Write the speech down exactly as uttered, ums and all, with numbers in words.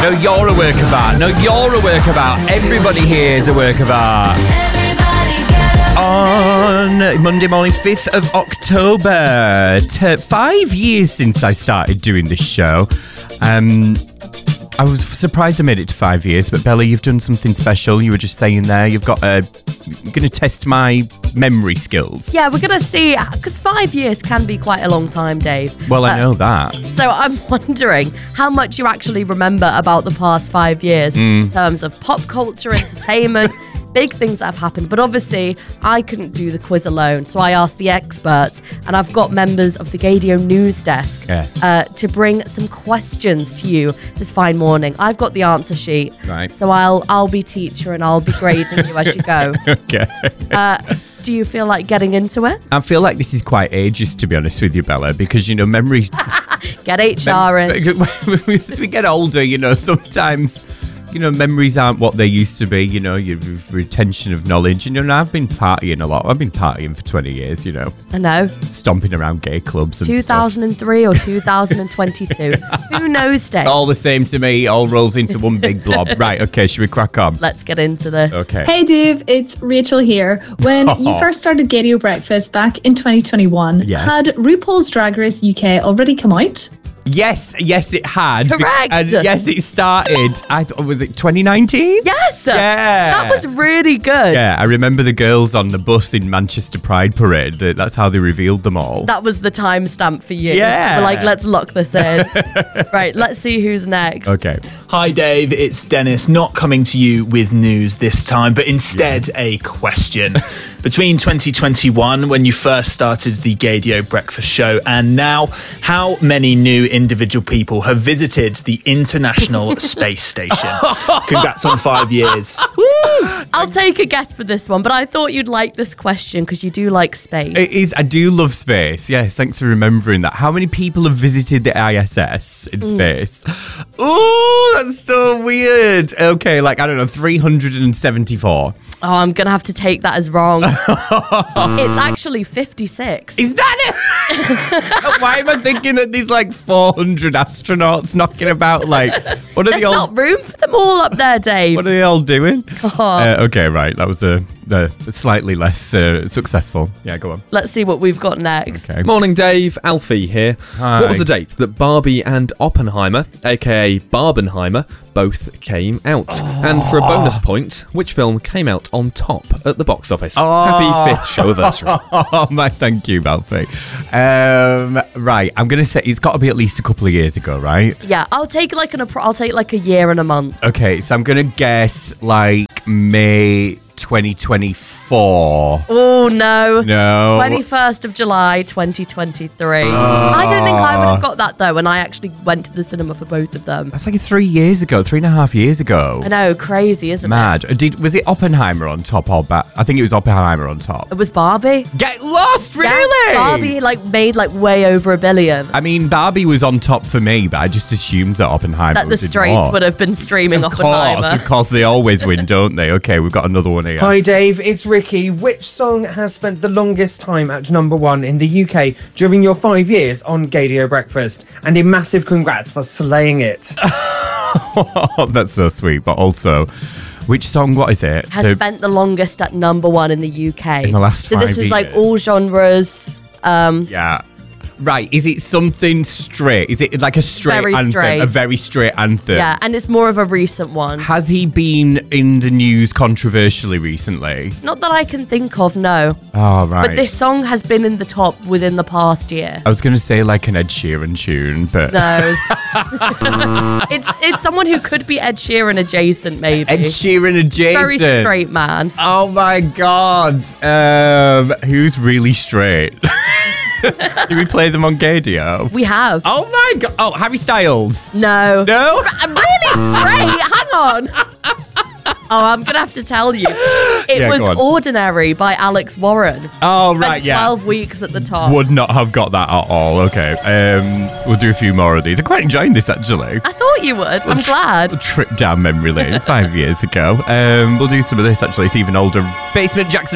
No, you're a work of art. No, you're a work of art. Everybody here is a work of art. On Monday morning, fifth of October. T- five years since I started doing this show. Um... I was surprised I made it to five years, but Bella, you've done something special. You were just saying there, you've got a, you're going to test my memory skills. Yeah, we're going to see, because five years can be quite a long time, Dave. Well, uh, I know that. So I'm wondering how much you actually remember about the past five years mm. in terms of pop culture, entertainment, big things that have happened. But obviously, I couldn't do the quiz alone, so I asked the experts, and I've got members of the Gaydio News Desk yes. uh, to bring some questions to you this fine morning. I've got the answer sheet, right? So I'll I'll be teacher and I'll be grading you as you go. Okay. Uh, do you feel like getting into it? I feel like this is quite ageist, to be honest with you, Bella, because, you know, memory... Get H R in. As we get older, you know, sometimes... You know, memories aren't what they used to be, you know, your retention of knowledge. And, you know, I've been partying a lot. I've been partying for twenty years, you know. I know. Stomping around gay clubs and two thousand three stuff. Or two thousand twenty-two. Who knows, Dave? All the same to me. All rolls into one big blob. Right, okay, should we crack on? Let's get into this. Okay. Hey, Dave, it's Rachel here. When you first started Gaydio Breakfast back in twenty twenty-one, yes. had RuPaul's Drag Race U K already come out? Yes, yes, it had. Correct. And yes, it started. I thought, was it twenty nineteen? Yes. Yeah. That was really good. Yeah, I remember the girls on the bus in Manchester Pride Parade. That's how they revealed them all. That was the timestamp for you. Yeah. We're like, let's lock this in. Right, let's see who's next. Okay. Hi, Dave. It's Dennis, not coming to you with news this time, but instead yes. a question. Between twenty twenty-one, when you first started the Gaydio Breakfast Show, and now, how many new individual people have visited the International Space Station? Congrats on five years. Woo! I'll take a guess for this one, but I thought you'd like this question because you do like space. It is. I do love space. Yes, thanks for remembering that. How many people have visited the I S S in space? Mm. Oh, that's so weird. Okay, like, I don't know, three hundred seventy-four. Oh, I'm going to have to take that as wrong. It's actually fifty-six. Is that it? Why am I thinking that there's like four hundred astronauts knocking about? Like, what are There's they all? not room for them all up there, Dave. What are they all doing? Oh. Uh, okay, right. That was a, a slightly less uh, successful. Yeah, go on. Let's see what we've got next. Okay. Morning, Dave. Alfie here. Hi. What was the date that Barbie and Oppenheimer, aka Barbenheimer, both came out? Oh. And for a bonus point, which film came out on top at the box office? Oh. Happy fifth show anniversary. Oh my, thank you, Alfie. Um, right, I'm gonna say it's got to be at least a couple of years ago, right? Yeah, I'll take like an I'll take like a year and a month. Okay, so I'm gonna guess like May twenty twenty-four. Oh no. No. twenty-first of July twenty twenty-three. Oh. I don't think I would have got that though, and I actually went to the cinema for both of them. That's like three years ago, three and a half years ago. I know, crazy, isn't Mad. it? Did was it Oppenheimer on top or ba- I think it was Oppenheimer on top. It was Barbie. Get lost, really? Yeah, Barbie like made like way over a billion. I mean, Barbie was on top for me, but I just assumed that Oppenheimer that the was straights more. would have been streaming Of Oppenheimer. course, of course, they always win, don't they? Okay, we've got another one here. Hi, Dave. It's Ricky. Which song has spent the longest time at number one in the U K during your five years on Gaydio Breakfast? And a massive congrats for slaying it. That's so sweet, but also, which song, what is it? Has The- spent the longest at number one in the U K. In the last so five this is like years. all genres. Um, Yeah. Right, is it something straight? Is it like a straight Very anthem? straight. A very straight anthem? yeah, and it's more of a recent one. Has he been in the news controversially recently? Not that I can think of, no. Oh, right. But this song has been in the top within the past year. I was going to say like an Ed Sheeran tune, but... No. it's it's someone who could be Ed Sheeran adjacent, maybe. Ed Sheeran adjacent. Very straight man. Oh my God. Um, who's really straight? Do we play them on Gaydio? We have. Oh my God. Oh, Harry Styles. No. No? I'm really straight. Hang on. Oh, I'm going to have to tell you. It Yeah, was go on. Ordinary by Alex Warren. Oh, Spent right, yeah. twelve weeks at the top. Would not have got that at all. Okay. Um, we'll do a few more of these. I'm quite enjoying this, actually. I thought you would. I'm glad. A trip down memory lane five years ago. Um, we'll do some of this, actually. It's even older. Basement Jackson